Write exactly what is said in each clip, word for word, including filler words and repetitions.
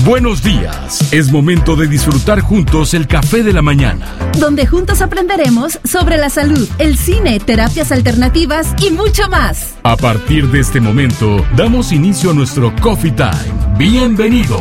Buenos días. Es momento de disfrutar juntos el café de la mañana, donde juntos aprenderemos sobre la salud, el cine, terapias alternativas y mucho más. A partir de este momento, damos inicio a nuestro Coffee Time. Bienvenidos.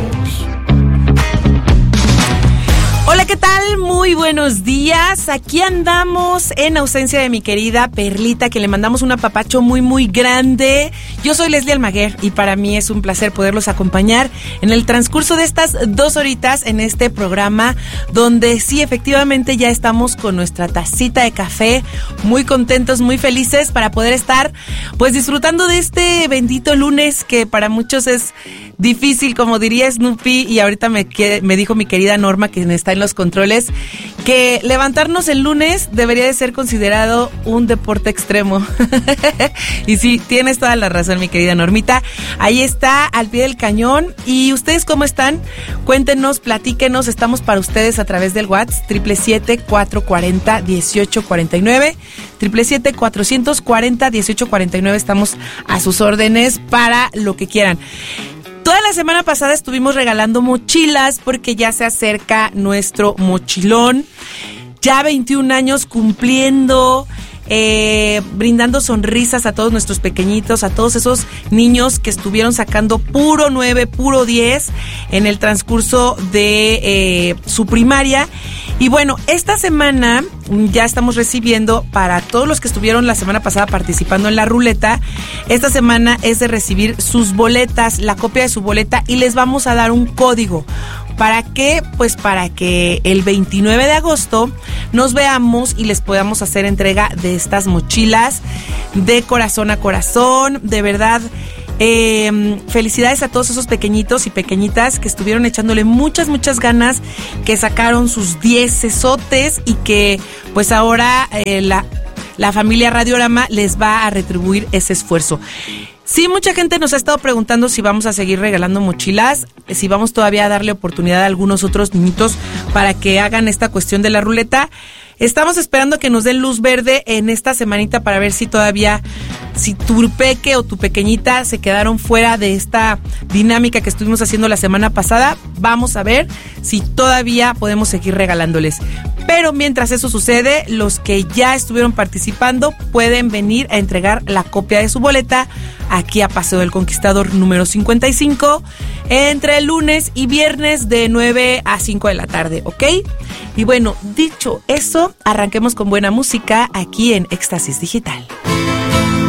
Hola, ¿qué tal? Muy buenos días. Aquí andamos en ausencia de mi querida Perlita, que le mandamos un apapacho muy, muy grande. Yo soy Leslie Almaguer y para mí es un placer poderlos acompañar en el transcurso de estas dos horitas en este programa, donde sí, efectivamente, ya estamos con nuestra tacita de café, muy contentos, muy felices para poder estar, pues, disfrutando de este bendito lunes que para muchos es difícil, como diría Snoopy, y ahorita me, me dijo mi querida Norma, que está en los controles, que levantarnos el lunes debería de ser considerado un deporte extremo. Y sí, tienes toda la razón, mi querida Normita. Ahí está, al pie del cañón. ¿Y ustedes cómo están? Cuéntenos, platíquenos. Estamos para ustedes a través del WhatsApp, siete siete siete, cuatro cuatro cero, uno ocho cuatro nueve, siete siete siete, cuatro cuatro cero, uno ocho cuatro nueve. Estamos a sus órdenes para lo que quieran. Toda la semana pasada estuvimos regalando mochilas porque ya se acerca nuestro mochilón. Ya veintiún años cumpliendo, eh, brindando sonrisas a todos nuestros pequeñitos, a todos esos niños que estuvieron sacando puro nueve, puro diez en el transcurso de eh, su primaria. Y bueno, esta semana ya estamos recibiendo, para todos los que estuvieron la semana pasada participando en la ruleta, esta semana es de recibir sus boletas, la copia de su boleta, y les vamos a dar un código. ¿Para qué? Pues para que el veintinueve de agosto nos veamos y les podamos hacer entrega de estas mochilas de corazón a corazón. De verdad, Eh, felicidades a todos esos pequeñitos y pequeñitas que estuvieron echándole muchas, muchas ganas, que sacaron sus diecesotes y que pues ahora eh, la, la familia Radiorama les va a retribuir ese esfuerzo. Sí, mucha gente nos ha estado preguntando si vamos a seguir regalando mochilas, si vamos todavía a darle oportunidad a algunos otros niñitos para que hagan esta cuestión de la ruleta. Estamos esperando que nos den luz verde en esta semanita para ver si todavía, si tu peque o tu pequeñita se quedaron fuera de esta dinámica que estuvimos haciendo la semana pasada. Vamos a ver si todavía podemos seguir regalándoles. Pero mientras eso sucede, los que ya estuvieron participando pueden venir a entregar la copia de su boleta aquí a Paseo del Conquistador número cincuenta y cinco entre lunes y viernes de nueve a cinco de la tarde, ¿ok? Y bueno, dicho eso, arranquemos con buena música aquí en Éxtasis Digital.